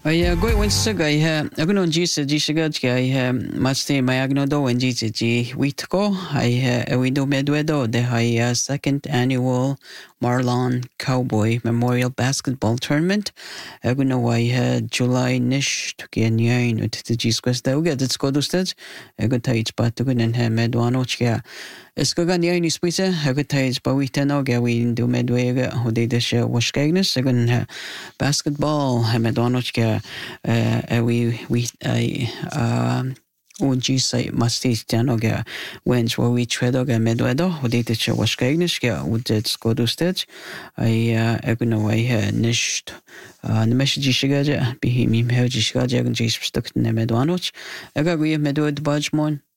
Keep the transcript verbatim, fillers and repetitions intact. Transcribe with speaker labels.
Speaker 1: Ai goi wen se gai ha agno ji se ji se gai ai ha masti mai agno do wen ji se ji witko ai ha we do medwedo de hai second annual Marlon Cowboy Memorial Basketball Tournament agno wai ha July nish to gen yain ut de ji squest da uga de skodusted ego tait pat gun ha medwano chia Iska gan yain spise ego tait ba witeno ga we do medwega hode de she washkagnes gun ha basketball ha medwano chia uh, we we I um o G sai masti tianoga wens wo we tredoga medwedo hodite che washkaigniska udet skodustet ai egno ai nicht na meshi shigaja bihi mim heji shigaja gun jis stuk ne medwanoch aga we medwed bajmon